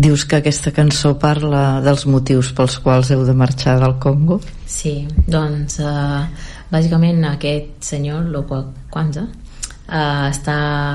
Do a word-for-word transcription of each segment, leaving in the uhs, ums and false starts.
Dius que aquesta cançó parla dels motius pels quals heu de marxar del Congo? Sí, doncs uh, bàsicament aquest senyor Lokwa Kwanza uh, està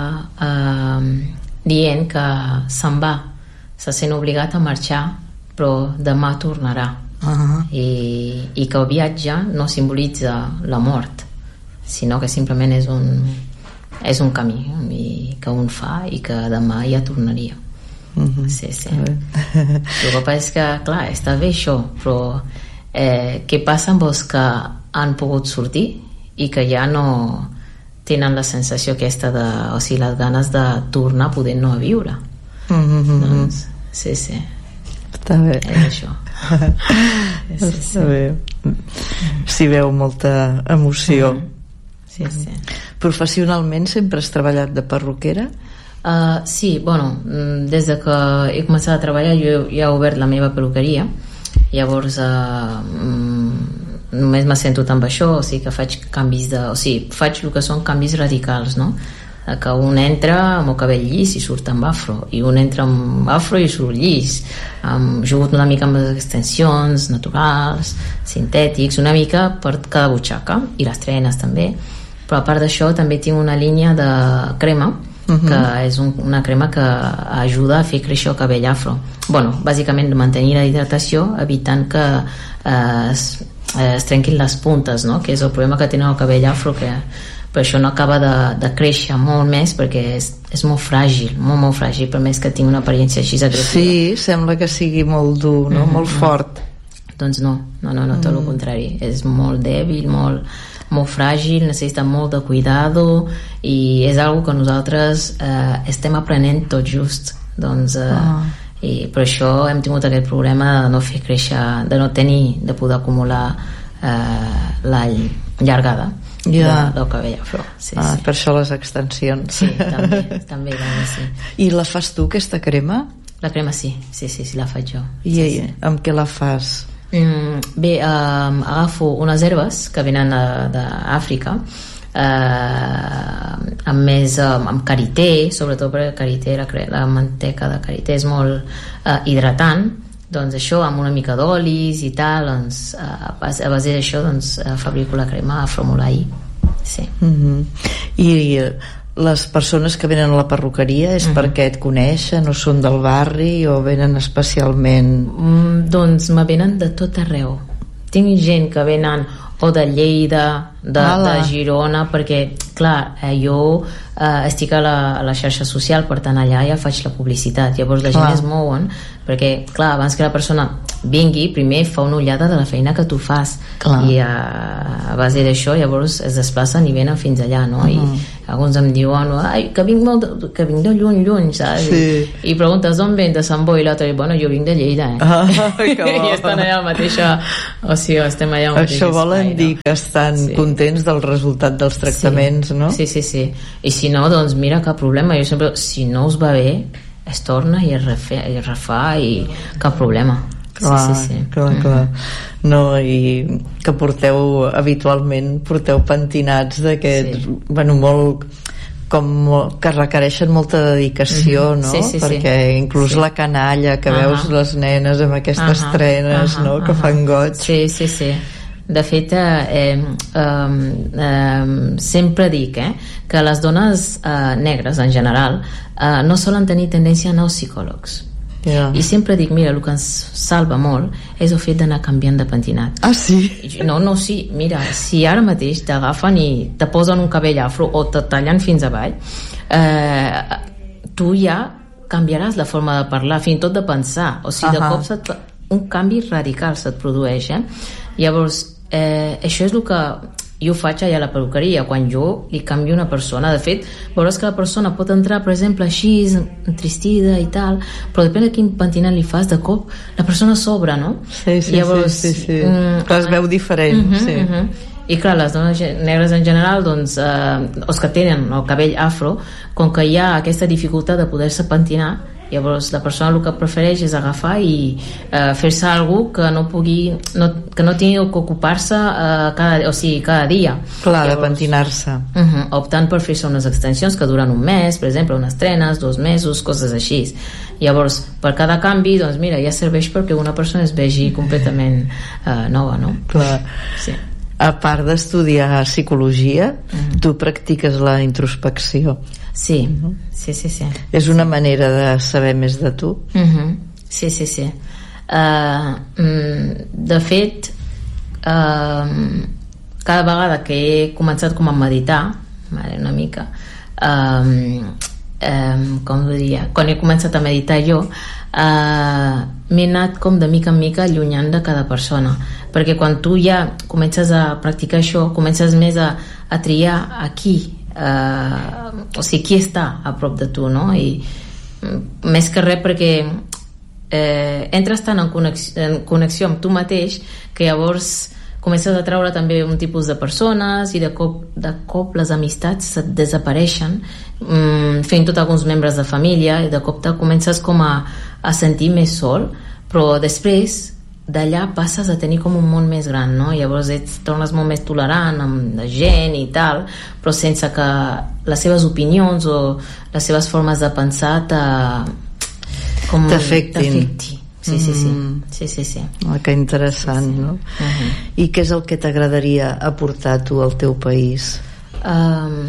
uh, dient que se'n va, se sent obligat a marxar, però demà tornarà. Uh-huh. I, i que el viatge no simbolitza la mort, sinó que simplement és un, és un camí i que un fa i que demà ja tornaria. Uh-huh. Sí, sí. El que passa és que, clar, està bé això, però eh, què passa amb els que han pogut sortir i que ja no tenen la sensació aquesta de, o sigui, les ganes de tornar poder no a viure? Uh-huh. Doncs, sí, sí. Està bé. És això. Sí, sí, sí. Està bé. S'hi veu molta emoció. Uh-huh. Sí, sí. Professionalment sempre has treballat de perruquera? Uh, sí, bueno, des de que he començat a treballar jo ja he obert la meva perruqueria, llavors uh, mm, només me sento amb això, o sigui que faig canvis de, o sigui, faig el que són canvis radicals, no? Que un entra amb el cabell llis i surt amb afro, i un entra amb afro i surt llis. Hem jugat una mica amb les extensions naturals, sintètics, una mica per cada butxaca, i les trenes també, però a part d'això també tinc una línia de crema, Uh-huh. que és un, una crema que ajuda a fer créixer el cabell afro. Bueno, bàsicament mantenir la hidratació evitant que eh, es, eh, es trenquin les puntes, no? Que és el problema que tenen el cabell afro, que per això no acaba de, de créixer molt més, perquè és, és molt fràgil, molt, molt fràgil, per més que tingui una aparença així agressiva. Sí, sembla que sigui molt dur, no? Uh-huh. Molt fort. Doncs no, no, no, no, tot uh-huh. el contrari, és molt dèbil, molt molt fràgil, necessita molt de cuidado, i és algo que nosaltres eh, estem aprenent tot just, doncs eh, oh. i per això hem tingut aquest problema de no fer créixer, de no tenir, de poder acumular eh, la llargada yeah. de, del cabell afro. Sí, ah, sí. Per això les extensions. Sí, també, també, també sí. I la fas tu, aquesta crema? La crema sí, sí, sí, sí la faig jo. I sí, sí. amb què la fas? Mm, bé, um, agafo unes herbes que venen d'Àfrica, uh, amb més um, amb karité, sobretot perquè karité, la, la manteca de karité és molt uh, hidratant, doncs això amb una mica d'olis i tal, doncs, uh, a base, a base d'això doncs, uh, fabrico la crema Afro-Mulai. Sí. Mm-hmm. I les persones que venen a la perruqueria és mm-hmm. perquè et coneixen o són del barri o venen especialment? Mm, doncs me venen de tot arreu. Tinc gent que venen o de Lleida, de, de Girona, perquè clar, eh, jo eh, estic a la, a la xarxa social, per tant allà ja faig la publicitat, llavors la clar. gent es mouen, perquè clar, abans que la persona vingui, primer fa una ullada de la feina que tu fas, clar. i a, a base d'això llavors es desplacen i venen fins allà, no? Uh-huh. I alguns em diuen, ai, que vinc, molt de, que vinc de lluny, lluny, saps? Sí. I, i preguntes d'on ven, de Sant Boi, i l'altre, bueno, jo vinc de Lleida, eh? Ah, i estan allà a la mateixa, o sigui, estem allà al mateix això volen espai, dir no? que estan sí. contents del resultat dels tractaments, sí. no? Sí, sí, sí. I si no, doncs mira, cap problema. Jo sempre, si no us va bé, es torna i es, refe, i es refà i cap problema. Clar, sí, sí, sí. clar, mm-hmm. clar. No, i que porteu habitualment porteu pentinats d'aquests, sí. bueno, molt com que requereixen molta dedicació, mm-hmm. no? Sí, sí, perquè sí. inclús sí. la canalla que uh-huh. veus les nenes amb aquestes uh-huh. trenes, uh-huh. no? que uh-huh. fan goig. Sí, sí, sí. De fet, eh, eh, eh, sempre dic eh, que les dones eh, negres en general eh, no solen tenir tendència a anar als psicòlegs. Yeah. I sempre dic, mira, el que ens salva molt és el fet d'anar canviant de pentinat. Ah, sí? No, no, sí, mira, si ara mateix t'agafen i te posen un cabell afro o te tallen fins avall, eh, tu ja canviaràs la forma de parlar, fins i tot de pensar, o sigui, uh-huh. de cop se't, un canvi radical se't produeix, eh? Llavors, eh, això és el que jo faig allà a la perruqueria, quan jo li canvio una persona. De fet, veuràs que la persona pot entrar, per exemple, així, entristida i tal, però depèn de quin pentinat li fas, de cop la persona s'obre, no? Sí, sí, llavors, sí, sí, sí. Mm, es veu diferent, uh-huh, sí. Uh-huh. i clar, les dones negres en general, doncs, eh, els que tenen el cabell afro, com que hi ha aquesta dificultat de poder-se pentinar, llavors la persona el que prefereix és agafar i eh, fer-se algú que no pugui no, que no tingui que ocupar-se eh, cada, o sigui, cada dia. Clar, llavors, de pentinar-se. uh-huh, optant per fer-se unes extensions que duren un mes, per exemple, unes trenes, dos mesos, coses així. Llavors, per cada canvi, doncs mira, ja serveix perquè una persona es vegi completament eh, nova, no? Clar. Sí. A part d'estudiar psicologia, uh-huh. tu practiques la introspecció. Sí, uh-huh. sí, sí, sí. És una manera de saber més de tu? Uh-huh. Sí, sí, sí. Uh, mm, de fet, uh, cada vegada que he començat com a meditar, una mica, uh, um, com ho diria, quan he començat a meditar jo, uh, m'he anat com de mica en mica allunyant de cada persona, perquè quan tu ja comences a practicar això, comences més a, a triar a qui Uh, o sigui, qui està a prop de tu, no? I més que res perquè eh, entres tant en connexió, en connexió amb tu mateix que llavors comences a treure també un tipus de persones i de cop, de cop les amistats et desapareixen, mm, fent tot alguns membres de família, i de cop te comences com a, a sentir més sol, però després d'allà passes a tenir com un món més gran, no? Llavors et tornes molt més tolerant amb la gent i tal, però sense que les seves opinions o les seves formes de pensar te, com t'afectin. t'afecti. Sí, sí, sí. Mm. sí, sí, sí. Oh, que interessant, sí, sí. No? Uh-huh. I què és el que t'agradaria aportar tu al teu país? Um...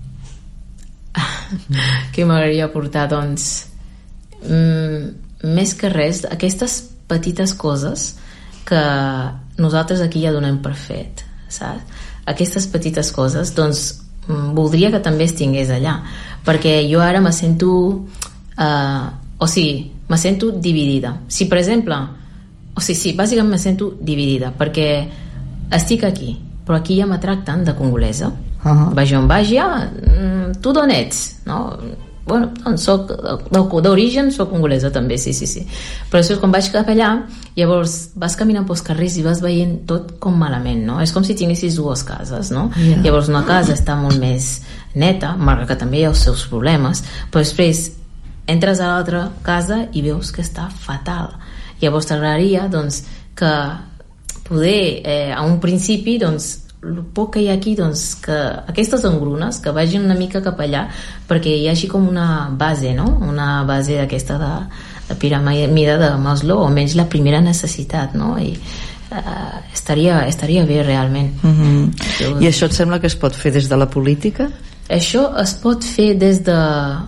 què m'agradaria aportar? Doncs mm, més que res, aquestes petites coses que nosaltres aquí ja donem per fet, saps? Aquestes petites coses, doncs voldria que també es tingués allà, perquè jo ara me sento uh, o sigui, me sento dividida. Si per exemple, o sigui, sí, bàsicament me sento dividida perquè estic aquí, però aquí ja me tracten de congolesa. Uh-huh. Vagi on vagi, ah, tu d'on ets? No? Bueno, doncs soc d'origen, soc congolesa també, sí, sí, sí. Però després quan vaig cap allà, llavors vas caminant pels carrers i vas veient tot com malament, no? És com si tinguessis dues cases, no? Yeah. Llavors una casa està molt més neta, malgrat que també hi ha els seus problemes, però després entres a l'altra casa i veus que està fatal. Llavors t'agradaria, doncs, que poder, eh, a un principi, doncs, el poc que hi ha aquí, doncs, que aquestes engrunes que vagin una mica cap allà perquè hi hagi com una base, no? Una base d'aquesta de, de piràmide de Maslow, o almenys la primera necessitat, no? I uh, estaria, estaria bé realment. Mm-hmm. Jo... I això et sembla que es pot fer des de la política? Això es pot fer des de...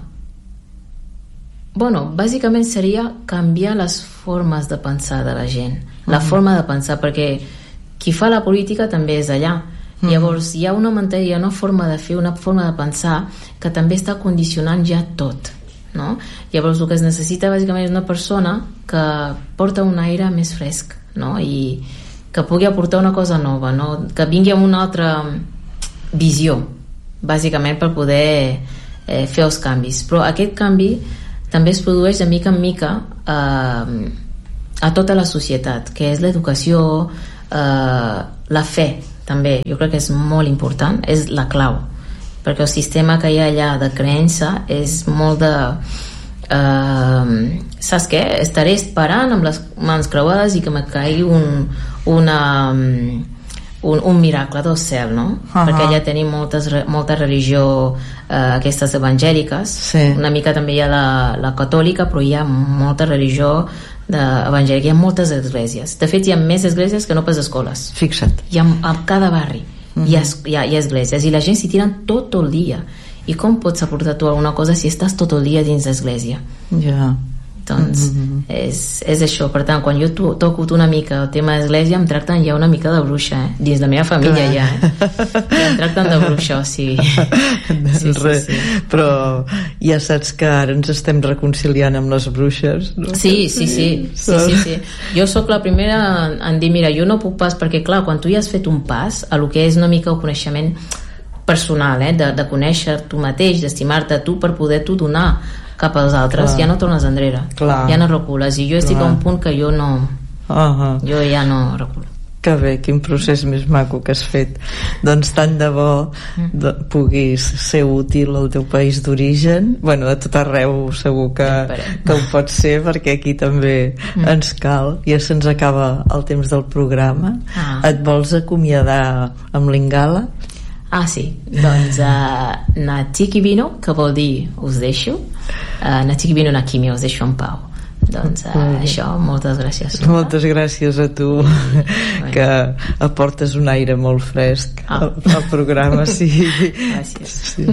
Bueno, bàsicament seria canviar les formes de pensar de la gent, mm-hmm. la forma de pensar, perquè qui fa la política també és allà. Mm. Llavors hi ha una mentalitat, una forma de fer, una forma de pensar que també està condicionant ja tot, no? Llavors el que es necessita bàsicament és una persona que porta un aire més fresc, no? I que pugui aportar una cosa nova, no? Que vingui amb una altra visió, bàsicament per poder eh, fer els canvis. Però aquest canvi també es produeix de mica en mica eh, a tota la societat, que és l'educació, Uh, la fe també, jo crec que és molt important, és la clau, perquè el sistema que hi ha allà de creença és molt de uh, saps què? Estaré esperant amb les mans creuades i que me caigui un, una, un, un miracle del cel, no? Uh-huh. Perquè allà tenim moltes, molta religió, uh, aquestes evangèliques, sí. Una mica també hi ha la, la catòlica, però hi ha molta religió evangèlica, hi ha moltes esglésies. De fet, hi ha més esglésies que no pas escoles. Fixa't. Hi ha, a cada barri mm-hmm. hi, ha, hi, ha, hi ha esglésies i la gent s'hi tiren tot el dia. I com pots aportar tu alguna cosa si estàs tot el dia dins l'església? Ja. Yeah. Doncs mm-hmm. és, és això. Per tant, quan jo to, toco una mica el tema d'església, em tracten ja una mica de bruixa, eh? Dins la meva família Clar. ja, eh? ja em tracten de bruixa, o sigui sí, sí, sí. Però ja saps que ara ens estem reconciliant amb les bruixes, no? Sí, sí, sí, sí, sí, sí. Jo sóc la primera en dir, mira, jo no puc pas, perquè clar, quan tu ja has fet un pas a lo que és una mica el coneixement personal, eh? de, de conèixer tu mateix, d'estimar-te tu per poder tu donar cap als altres, Clar. ja no tornes enrere. Clar. Ja no recules, i jo estic Clar. a un punt que jo no uh-huh. jo ja no reculo. Que bé, quin procés més maco que has fet. Doncs tant de bo de, puguis ser útil al teu país d'origen. Bueno, a tot arreu segur que, que ho pots ser, perquè aquí també mm. ens cal. Ja se'ns acaba el temps del programa. Ah. Et vols acomiadar amb Lingala? Ah, sí. Doncs uh, na tiki vino, que vol dir us deixo, uh, na tiki vino na quimia, us deixo en pau. Doncs uh, això, moltes gràcies. Moltes gràcies a tu, bueno. que aportes un aire molt fresc ah. al, al programa. Sí. Gràcies. Sí.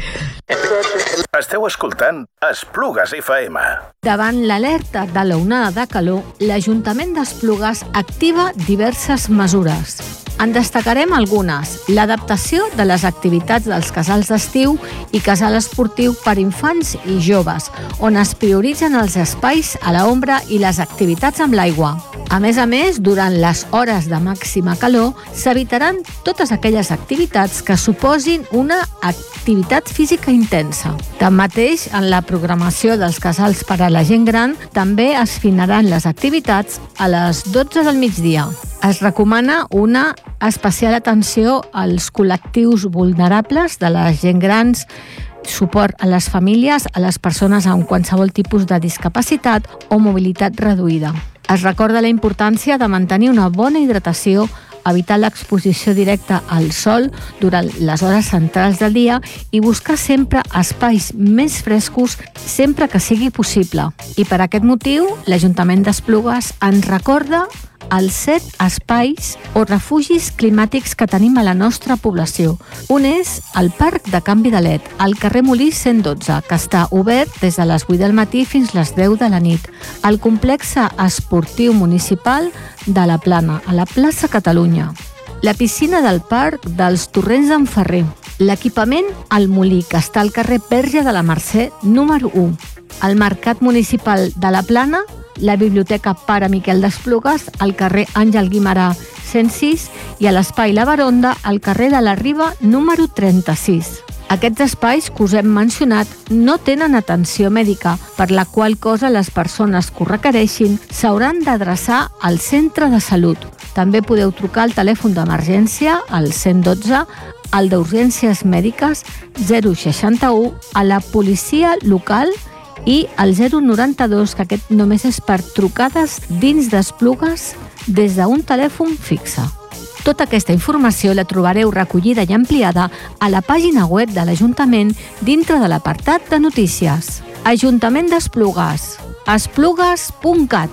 Esteu escoltant Esplugues F M. Davant l'alerta de l'onada de calor, l'Ajuntament d'Esplugues activa diverses mesures. En destacarem algunes: l'adaptació de les activitats dels casals d'estiu i casal esportiu per infants i joves, on es prioritzen els espais a l'ombra i les activitats amb l'aigua. A més a més, durant les hores de màxima calor, s'evitaran totes aquelles activitats que suposin una activitat física intensa. Tanmateix, en la programació dels casals per a la gent gran, també es finaran les activitats a les dotze del migdia. Es recomana una especial atenció als col·lectius vulnerables de les gent grans, suport a les famílies, a les persones amb qualsevol tipus de discapacitat o mobilitat reduïda. Es recorda la importància de mantenir una bona hidratació, evitar l'exposició directa al sol durant les hores centrals del dia i buscar sempre espais més frescos sempre que sigui possible. I per aquest motiu, l'Ajuntament d'Esplugues ens recorda els set espais o refugis climàtics que tenim a la nostra població. Un és el Parc de Canvi de L E D, al carrer Molí cent dotze, que està obert des de les vuit del matí fins les deu de la nit. El complex esportiu municipal de la Plana, a la plaça Catalunya. La piscina del Parc dels Torrents d'en Ferrer. L'equipament al Molí, que està al carrer Verge de la Mercè, número u. El Mercat Municipal de la Plana, la Biblioteca Pare Miquel d'Esplugues, al carrer Àngel Guimerà cent sis, i a l'Espai La Baronda, al carrer de la Riba, número trenta-sis. Aquests espais que us hem mencionat no tenen atenció mèdica, per la qual cosa les persones que ho requereixin s'hauran d'adreçar al centre de salut. També podeu trucar al telèfon d'emergència, al cent dotze, al d'urgències mèdiques zero seixanta-u, a la policia local i al zero noranta-dos, que aquest només és per trucades dins d'Esplugues des d'un telèfon fixe. Tota aquesta informació la trobareu recollida i ampliada a la pàgina web de l'Ajuntament dintre de l'apartat de notícies. Ajuntament d'Esplugues, esplugues punt cat.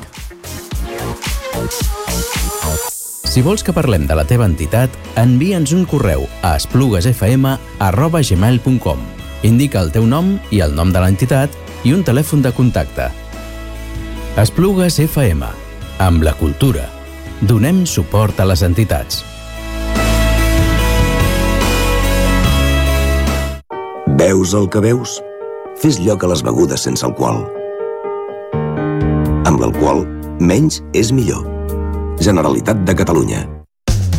Si vols que parlem de la teva entitat, envia'ns un correu a espluguesfm arroba gmail punt com. Indica el teu nom i el nom de l'entitat i un telèfon de contacte. Esplugues F M. Amb la cultura. Donem suport a les entitats. Veus el que veus? Fes lloc a les begudes sense alcohol. Amb l'alcohol, menys és millor. Generalitat de Catalunya.